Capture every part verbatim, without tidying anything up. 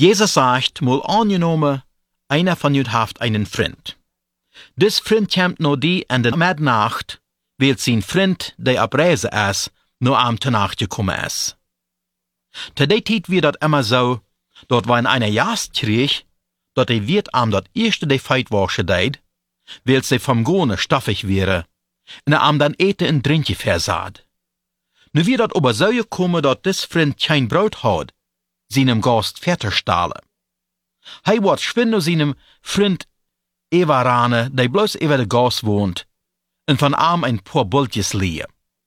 Jesus sagt, mal angenommen, einer von jut haft einen Freund. Dis Freund kommt no die an der Midnacht, weil sein Freund, der ab Reise ist, nur am Nacht gekommen ist. Zu der Zeit wird das immer so, dort wenn einer Jast krieg, dort er wird am dat erste der Feitwasche deid, weil sie vom Gone stoffig wäre, und er am dann ete und Drinkje versad. Nu wird dat aber so gekommen, dat dis Freund kein Brot hat, seinem Gast Vetterstahle. Hij wordt schwinde seinem Freund Evarane, der bloß über de Gast wohnt, und von arm ein paar Bultjes liehe.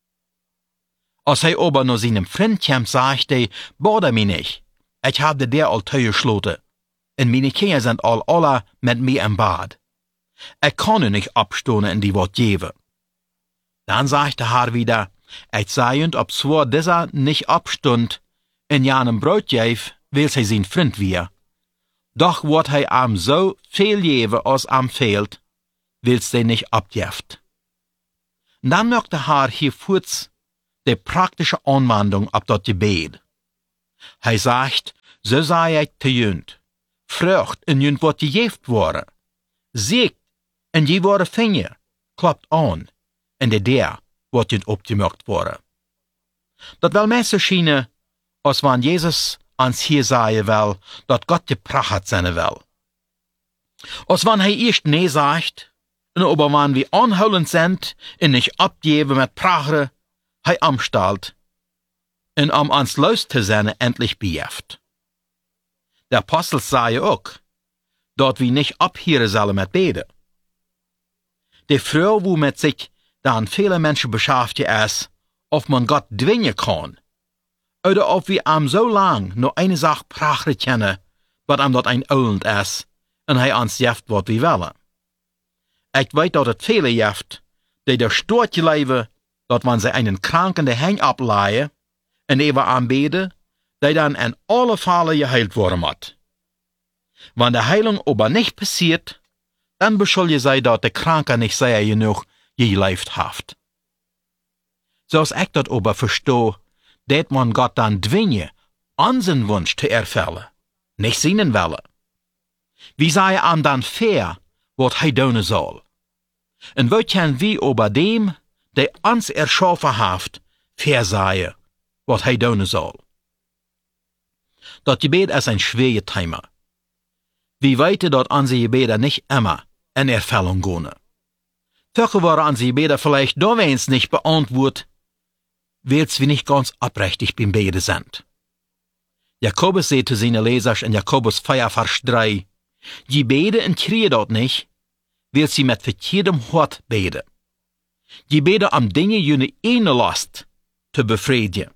Als hij aber nur seinem Freund kommt, sagt er, boder mich nicht, ich hab de der al teuer schloten, und meine Kinder sind all alle mit mir im Bad. Ich kann nu nicht abstoßen in die Wort geben. Dann sagt der Herr wieder, ich sei und ob zwar dieser nicht abstund, in janem Brot gäf, weil sie sein Freund wir. Doch wird hij am so viel geben, als am fehlt, weil sie nicht abjeft. Dann mögt der Herr hier kurz die praktische Anwendung ab dort Gebet. Hij sagt, so sei ich zu jünd, frucht in jünd wird gejeft worden, siegt en je worden vinger, klappt an, en de der wordt jünd opgemerkt worden. Dat wel mensen schienen, als wann Jesus ans hier sagen will, dat Gott geprachat seine will. Als wann hij eerst nee sagt, en aber wann wir anholend sind, en nicht abgeben mit Prachere, hij amstalt, en am ans Los te zijn endlich bejeft. Der Apostel zei ook, dat wir nicht abhieren sollen mit beten. Die Frau, wo mit sich dann viele Menschen beschäftigt ist, ob man Gott dwingen kann, oder ob wir am so lang nur eine Sache Prachere kennen, wat am dort ein Olend ist, und hij ans jeft wat wir wollen. Ich weiß, dat het viele jeft, die der Stortje leven, dat wann sie einen Kranken de Hang ableihen, en ewer aanbeden, die dann in alle Fälle geheilt worden moet. Wann de Heilung aber nicht passiert, dann beschuldigen sie, dat der Kranke nicht sehr genug gelebt hat. So als ich dat aber verstehe, dat man Gott dann dwingen, unseren Wunsch zu erfüllen, nicht seinen Wille. Wie sei am dann fair, wat hij doen soll? En wat kan wie over dem, der uns erschaffen hat, fair sei, wat hij doen soll? Dat Gebet ist ein schweres Thema. Wie weten dat unsere Gebete nicht immer in Erfüllung gehen? Vöcher waren unsere Gebete vielleicht nur wenn's nicht beantwortet, weil's wir nicht ganz abrechtig beim Beten sind. Jakobus sagt zu seinen Lesern in Jakobus vier, Vers drei, die beten und kriegen dort nicht, weil sie mit verkehrtem Hort beten. Die beten am Dinge jene eine Last zu befriedigen.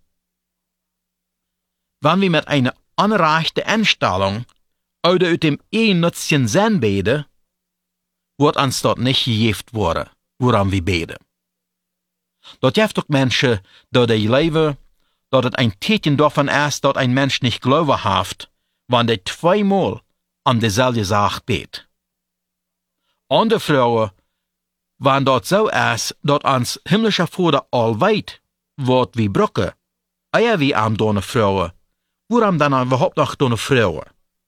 Wenn wir mit einer anreichten Einstellung oder aus dem einnützigen Sinn beten, wird uns dort nicht gegeben worden, woran wir beten. Dort gibt auch Menschen, die leben, dass es ein Tätchen davon ist, dass ein Mensch nicht Glauben hat, wenn der zweimal an derselbe Sache bet. Andere Frauen, wenn dort so ist, dass uns himmlischer Vater allweit wird wie Brücke, eher wie am donne Frauen, woran dann überhaupt noch donne Frauen?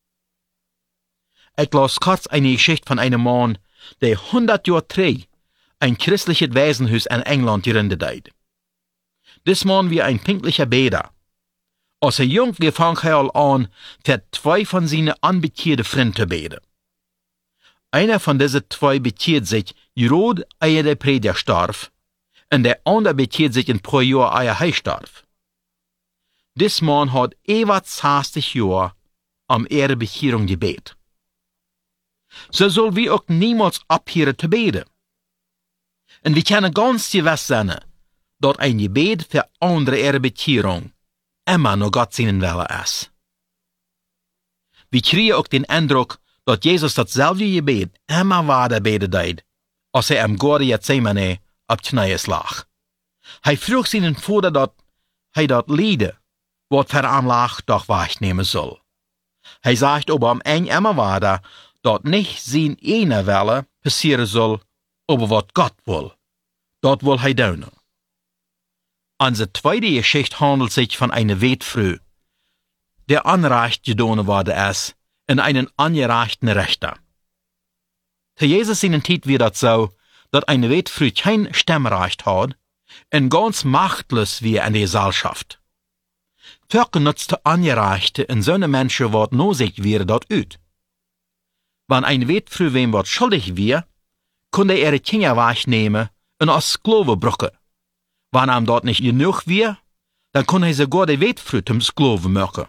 Ich las kurz eine Geschichte von einem Mann, der hundert Jahre zurück ein christliches Waisenhaus in England gegründet hat. Dis Mann wie ein pinklicher Beter. Als er jung war, fang er an, für zwei von seinen anbekehrten Freunden zu beten. Einer von diesen zwei bekehrt sich, gerade ehe der Prediger starb, und der andere bekehrt sich ein paar Jahre ehe er starb. Dis Mann hat über zwanzig Jahre am ihre Bekehrung gebet. So soll wir auch niemals abhören zu beten. Und wir können ganz gewiss sein, dass ein Gebet für andere ihre Bekehrung immer noch Gott seinen Wille ist. Wir kriegen auch den Eindruck, dass Jesus dasselbe Gebet immer weiter beten hat, als er am Garten Gethsemane auf Knies lag. Er frug seinen Vater, dass er das Lied, was für ihn lag, doch wahrnehmen soll. Er sagt aber am Ende immer weiter, dass nicht sein einer Wille passieren soll, aber was Gott will. Das will er tun. Unsere zweite Geschichte handelt sich von einer Witfrau, der anrecht gedaan worden ist, in einen angereichten Rechter. Zu Jesus in Zeit wird das so, dass eine Wetfrüh kein Stimmrecht hat und ganz machtlos wie in der Gesellschaft. Vergenutzte Angereichte in so einem Menschen wird nosicht wäre dort ut. Wenn ein Wetfrüh wem wird schuldig wäre, konnte er ihre Kinder wegnehmen und als Sklave brücken. Wenn ihm dort nicht genug wäre, dann konnte er sogar die Wetfrüh zum Sklave machen.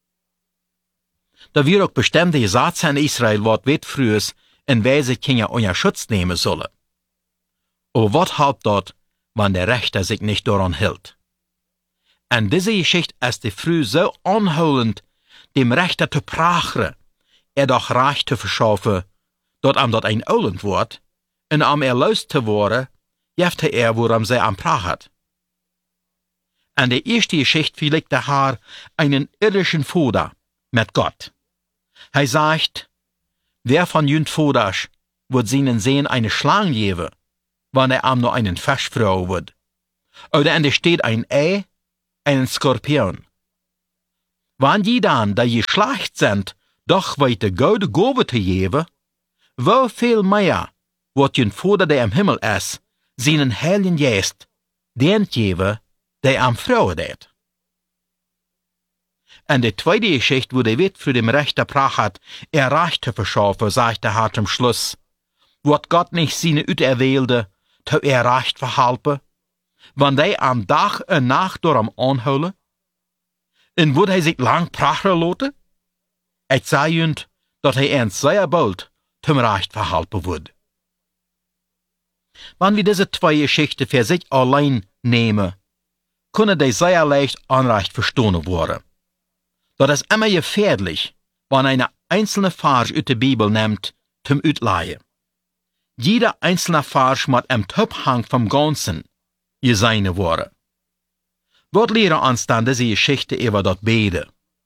Da wird auch bestimmte Gesetze in Israel, was Wetfrühs in welche Kinder unter Schutz nehmen sollen. Aber was halbt dort, wenn der Richter sich nicht daran hält? Und diese Geschichte ist die früh so anholend, dem Richter zu prachern, er doch Recht zu verschaffen, dort am dort ein Olend wird, und am erlöst zu worden, jefte er, woran sie am prachat. Und die erste Geschichte verlegt der Herr einen irdischen Vater mit Gott. Er sagt, wer von jünt Vaters wird seinen Sehen eine Schlange geben, wenn er am nur einen Fisch fragen wird. Oder in der steht ein Ei, einen Skorpion. Wenn die dann, da je schlecht sind, doch weiter gute Gabe zu geben, wo viel mehr wird jünt Vater, der im Himmel ist, seinen Heiligen Geist, den geben, der am Frauen det. Und die zweite Geschichte, wo der Wirt für den Richter prachat, er Recht zu verschaffen, sagt der Herr zum Schluss, wird Gott nicht seine Uterwählte, zu er Recht verhalten, wenn der am Tag und Nacht door am anholen? Und wird er sich lang prachen lassen? Ich sage Ihnen, dass er ernst sehr bald zum Recht verhalten wird. Wenn wir diese zwei Geschichten für sich allein nehmen, können die sehr leicht Anrecht verstanden werden. Das ist immer gefährlich, wenn eine einzelne Vers aus der Bibel nimmt, zum Utleihen. Jeder einzelne Vers muss im Zusammenhang vom Ganzen gesehen werden. Was lehren uns dann diese Geschichte über das Beten?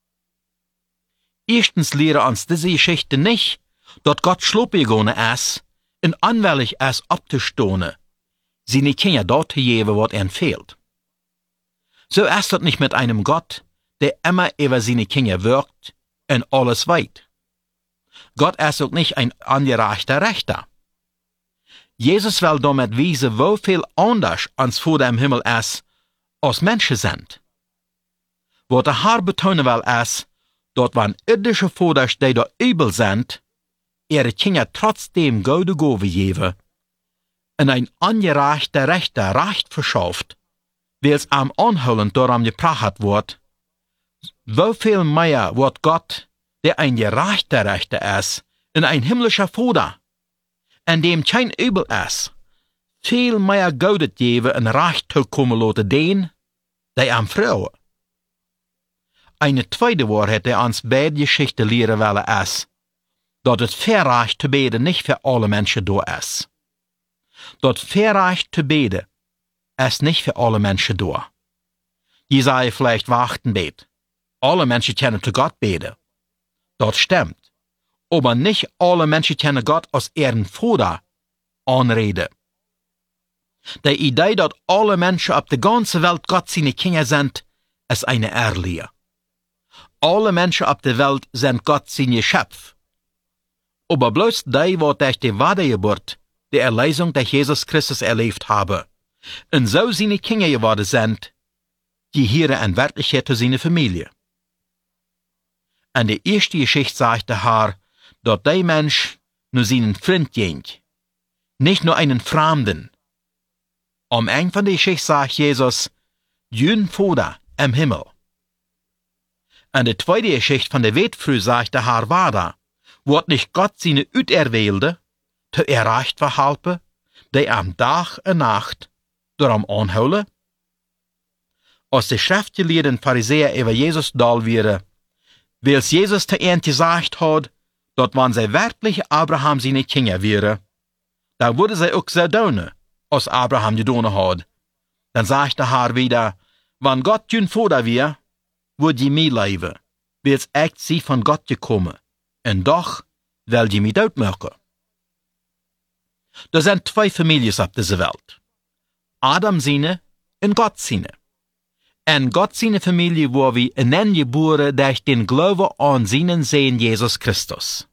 Erstens lehren uns diese Geschichte nicht, dass Gott schlupen gegangen ist und anwillig ist abzustehen, seine Kinder dort zu geben, was ihnen fehlt. So ist das nicht mit einem Gott, der immer über seine Kinder wirkt und alles weiß. Gott ist auch nicht ein angereichter Richter. Jesus will damit wiesen, wo viel anders ans Vater im Himmel ist, als Menschen sind. Was der Herr betonen will, ist, dass wenn irdische Vaters, die da übel sind, ihre Kinder trotzdem gute Gabe geben und ein angereichter Richter Recht verschafft, weil es am Anholen daran geprachat wird, wo viel mehr wird Gott, der ein gerechter Richter ist, und ein himmlischer Vater, in dem kein Übel ist, viel mehr Gute geben und Recht zukommen lassen den, der am Frauen. Eine zweite Wahrheit, die uns beide Geschichten lehren will, ist, dass das Verrecht zu beten nicht für alle Menschen da ist. Das Verrecht zu beten ist nicht für alle Menschen da. Jesaja vielleicht warten bet. Alle Menschen können zu Gott beten. Das stimmt. Aber nicht alle Menschen können Gott als ihren Vater anreden. Die Idee, dass alle Menschen auf der ganzen Welt Gott seine Kinder sind, ist eine Irrlehre. Alle Menschen auf der Welt sind Gott sein Geschöpf. Aber bloß die, die durch die Wiedergeburt die Erlösung durch Jesus Christus erlebt haben und so seine Kinder geworden sind, die hier in Wirklichkeit zu seiner Familie. In der ersten Geschichte sagt der Herr, dass der Mensch nur seinen Freund ging, nicht nur einen Fremden. Am Ende von der Geschichte sagt Jesus, Jün Vater im Himmel. In der zweiten Geschichte von der Wetfrüh sagt der Herr weiter, wird nicht Gott seine Uterwählte zu erreicht verhalten, die am Tag und Nacht darum anholen? Als die schriftgelehrten Pharisäer über Jesus da wären, weil Jesus zu ihnen gesagt hat, dass wenn sie wirklich Abraham seine Kinder wären, dann würde sie auch so tun, als Abraham getan hat. Dann sagt der Herr wieder, wenn Gott jün Vater wäre, würde ich mir leben, weil es echt sie von Gott gekommen, und doch will ich mich dort machen. Da sind zwei Familien auf dieser Welt. Adam seine und Gott seine. En Gott seine Familie war wie hineingeboren durch den Glauben an seinen Sohn Jesus Christus.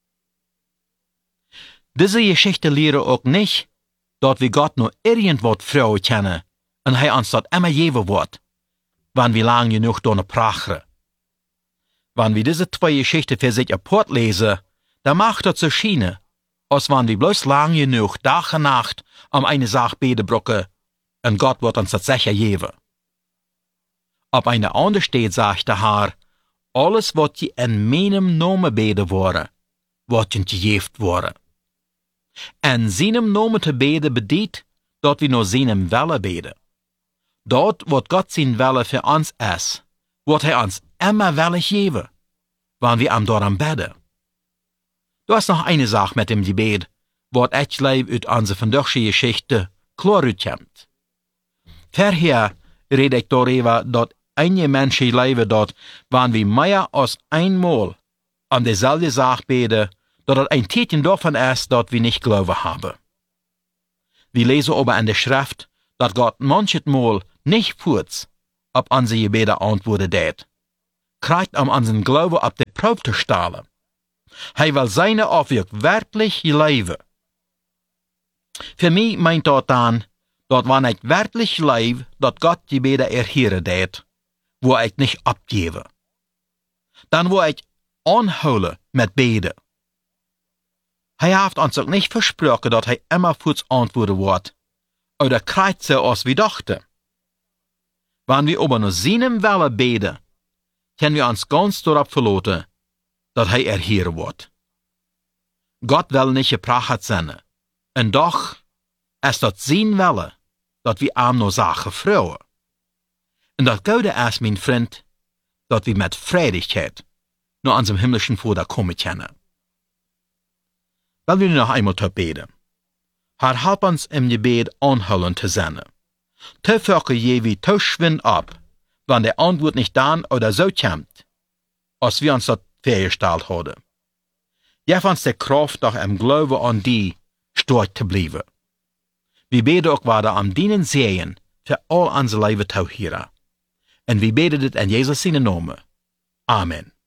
Diese Geschichte lehrt auch nicht, dass wir Gott nur irgendwas Frau kennen und er uns das immer geben wird, wenn wir lang genug durch prachen. Wenn wir diese zwei Geschichten für sich apart lesen, dann macht das so scheinen, als wenn wir bloß lang genug Tag und Nacht um eine Sache beten brauchen und Gott wird uns das sicher geben. Op eine andere steht, sagt der Herr, alles wat je in meinem Namen beden worden, wordt je gegeft worden. En seinem Namen te beden bedeutet, dat wir nur seinem Wille beden. Dort, wat Gott sein Wille für uns ist, wird er uns immer Wille geben, wenn wir am daran beten. Du hast noch eine Sache mit dem Gebet, wat ich leib uit onze vandaagse Geschichte klar uitkomt. Verher red ich darüber, dat einige Menschen leben dort, wann wir mehr als einmal an derselbe Sache beten, dass das ein Tätchen davon ist, dass wir nicht Glauben haben. Wir lesen aber in der Schrift, dass Gott manches Mal nicht kurz auf unsere Gebete antworten wird, kriegt um unseren Glauben auf die Probe zu stellen. Er will seine Aufwirk wirklich leben. Für mich meint das dann, dass wenn ich wirklich lebe, dass Gott die Gebete erhören wird, wo ich nicht abgebe. Dann wo ich anholen mit Beten. Er hat uns auch nicht versprochen, dass er immer kurz antworten wird, oder kriegt so, als wir dachten. Wenn wir aber nur seinem Wille beten, können wir uns ganz darauf verlassen, dass er erhören wird. Gott will nicht geprachet sein, und doch ist das sein Wille, dass wir ihm nur Sachen freuen. Und das Gute ist, mein Freund, dass wir mit Freudigkeit nach unserem himmlischen Vater kommen können. Weil wir noch einmal zu beten. Herr, help uns im Gebet anholen zu sein. Te völker je wie te schwind ab, wenn der Antwort nicht dann oder so kommt, als wir uns das vorgestellt haben. Gib uns die Kraft, doch im Glauben an die stark zu bleiben. Wir beten auch weiter am dienen Sehen für all unsere Leben zu hören. Und wir beten das in Jesus seinen Namen. Amen.